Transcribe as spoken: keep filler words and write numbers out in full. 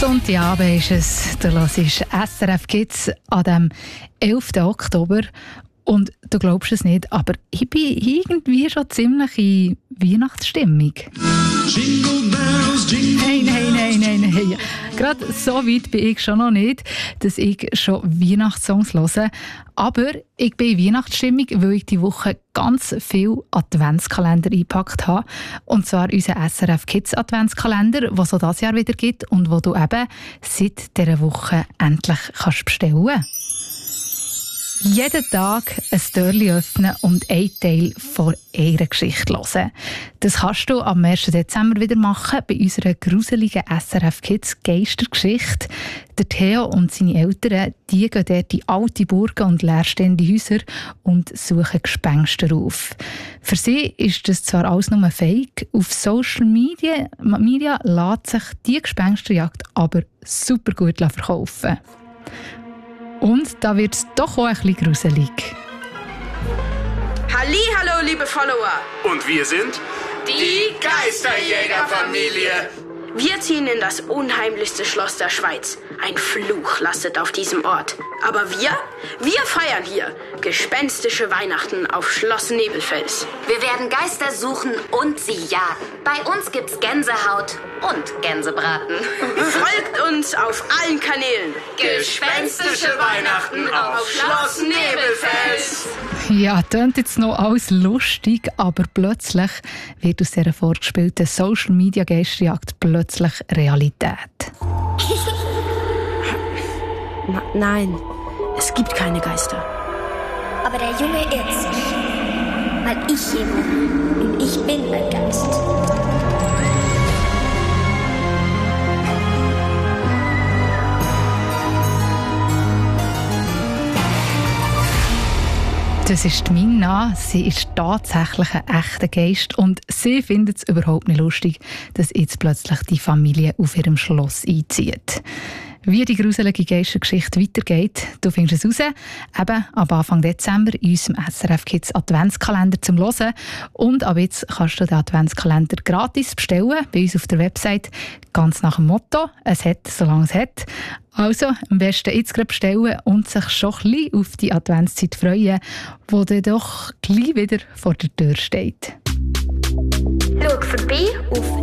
Sonntagabend ist es. Du hörst S R F Kids an dem elften Oktober. Und du glaubst es nicht, aber ich bin irgendwie schon ziemlich in Weihnachtsstimmung. Jingle bells, jingle Nein, nein, nein, nein, nein. Gerade so weit bin ich schon noch nicht, dass ich schon Weihnachtssongs höre. Aber ich bin in Weihnachtsstimmung, weil ich diese Woche ganz viel Adventskalender eingepackt habe. Und zwar unseren S R F Kids Adventskalender, den es auch dieses Jahr wieder gibt und den du eben seit dieser Woche endlich kannst bestellen kannst. Jeden Tag ein Türchen öffnen und einen Teil von einer Geschichte hören. Das kannst du am ersten Dezember wieder machen bei unserer gruseligen S R F Kids Geistergeschichte. Der Theo und seine Eltern die gehen dort in alte Burgen und leerstehende Häuser und suchen Gespenster auf. Für sie ist das zwar alles nur Fake, auf Social Media, Media lässt sich die Gespensterjagd aber super gut verkaufen. Und da wird es doch auch ein bisschen gruselig. Hallihallo, liebe Follower. Und wir sind Die Geisterjägerfamilie. Wir ziehen in das unheimlichste Schloss der Schweiz. Ein Fluch lastet auf diesem Ort. Aber wir? Wir feiern hier gespenstische Weihnachten auf Schloss Nebelfels. Wir werden Geister suchen und sie jagen. Bei uns gibt's Gänsehaut und Gänsebraten. Folgt uns auf allen Kanälen. Gespenstische Weihnachten auf Schloss Nebelfels. Ja, klingt jetzt noch alles lustig, aber plötzlich wird aus dieser vorgespielten Social-Media-Geisterjagd plötzlich Realität. Na, nein, es gibt keine Geister. Aber der Junge irrt sich, weil ich hier wohne und ich bin ein Geist. Das ist Minna. Sie ist tatsächlich ein echter Geist und sie findet es überhaupt nicht lustig, dass jetzt plötzlich die Familie auf ihrem Schloss einzieht. Wie die gruselige Geistergeschichte weitergeht, du findest es raus, eben ab Anfang Dezember in unserem S R F Kids Adventskalender zum Hören. Und ab jetzt kannst du den Adventskalender gratis bestellen bei uns auf der Website, ganz nach dem Motto, es hat, solange es hat. Also am besten jetzt gerade bestellen und sich schon ein bisschen auf die Adventszeit freuen, die dann doch gleich wieder vor der Tür steht. Schau vorbei auf